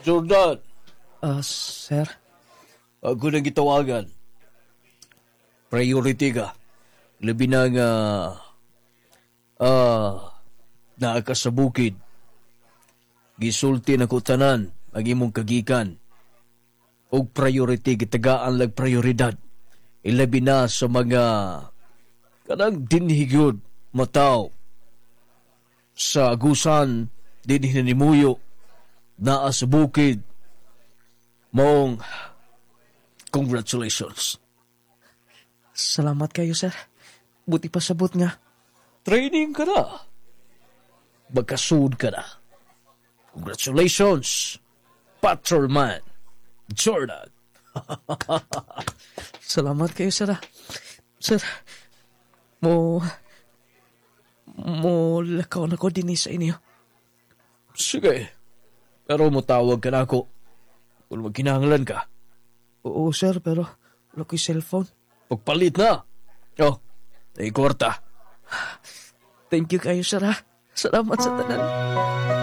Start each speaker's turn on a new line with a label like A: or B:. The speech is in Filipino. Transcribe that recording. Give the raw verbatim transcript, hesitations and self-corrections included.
A: Jordan,
B: Ah, sir?
A: ako nang gitawagan. Priority ka. Labi na nga, ah, naa ka sa bukid. Gisulti na ko tanan, ang imong kagikan. Og priority, gitagaan lag prioridad. Ilabi na sa mga kanang dinhigyod mataw sa agusan dinhi na nimuyo naa sa bukid. Maong congratulations.
B: Salamat kayo, sir. Buti pa sabot nga.
A: Training ka na. Magkasood ka na. Congratulations, Patrolman Jordan.
B: Salamat kayo, sir. ah. Sir, mo... mo lakaw na ko din sa inyo.
A: Sige, pero motawag ka na ako kung magkinahanglan ka.
B: Oo, sir, pero wala ko'y cellphone.
A: Pagpalit na. Oh, ay kwarta.
B: Thank you kayo, sir. ah. Salamat sa tanan.